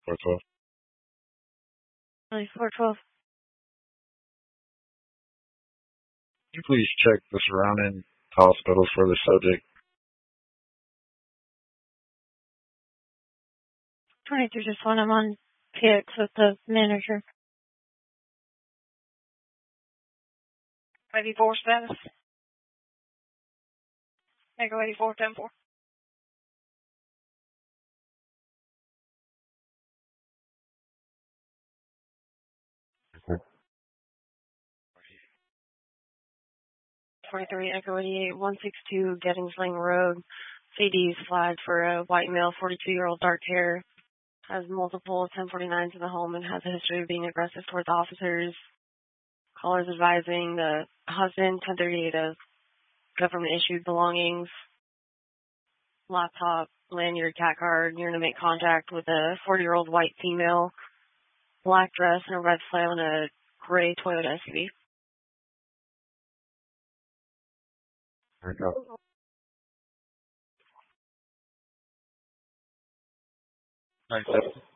412. 9412. Can you please check the surrounding hospitals for the subject? 23 just one. I'm on PX with the manager. 84 status. Echo 84, 10-4. Okay. 23 Echo 88, 162 Gettingsling Road. CD's flagged for a white male, 42-year-old, dark hair. Has multiple 1049s in the home and has a history of being aggressive towards officers. Callers advising the husband, 1038 of government-issued belongings, laptop, lanyard, cat card, near to make contact with a 40-year-old white female, black dress and a red flannel and a gray Toyota SUV. There we go. 97.